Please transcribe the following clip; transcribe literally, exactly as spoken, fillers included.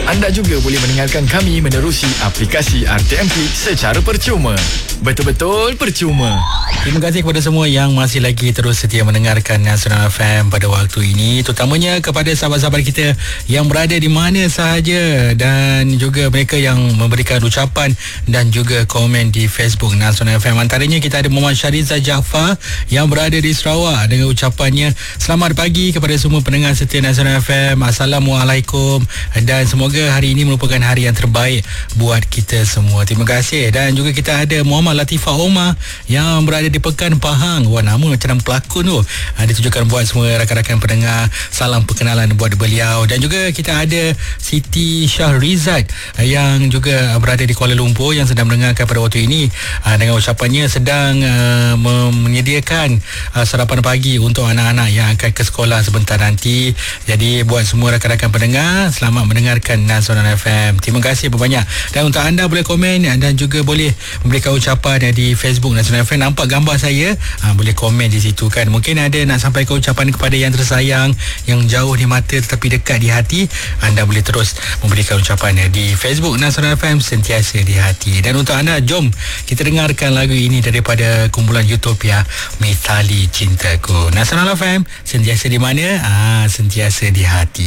Anda juga boleh mendengarkan kami menerusi aplikasi R T M P secara percuma. Betul-betul percuma. Terima kasih kepada semua yang masih lagi terus setia mendengarkan Nasional F M pada waktu ini, terutamanya kepada sahabat-sahabat kita yang berada di mana sahaja dan juga mereka yang memberikan ucapan dan juga komen di Facebook Nasional F M. Antaranya kita ada Muhammad Syariza Jaafar yang berada di Sarawak dengan ucapannya, selamat pagi kepada semua pendengar setia Nasional F M. Assalamualaikum, dan semoga hari ini merupakan hari yang terbaik buat kita semua. Terima kasih. Dan juga kita ada Muhammad Latifah Omar yang berada di Pekan Pahang. Wah, nama macam nama pelakon tu. Ada tujukan buat semua rakan-rakan pendengar. Salam perkenalan buat beliau. Dan juga kita ada Siti Syahrizat yang juga berada di Kuala Lumpur yang sedang mendengarkan pada waktu ini dengan ucapannya sedang uh, menyediakan uh, sarapan pagi untuk anak-anak yang akan ke sekolah sebentar nanti. Jadi buat semua rakan-rakan pendengar, selamat mendengarkan Nasional F M. Terima kasih banyak. Dan untuk anda boleh komen dan juga boleh memberikan ucapan di Facebook Nasional F M. Nampak gambar saya, ha, boleh komen di situ kan. Mungkin ada nak sampaikan ucapan kepada yang tersayang, yang jauh di mata tetapi dekat di hati. Anda boleh terus memberikan ucapan di Facebook Nasional F M, sentiasa di hati. Dan untuk anda, jom kita dengarkan lagu ini daripada kumpulan Utopia, Mithali Cintaku. Nasional F M, sentiasa di mana? Ah, sentiasa di hati.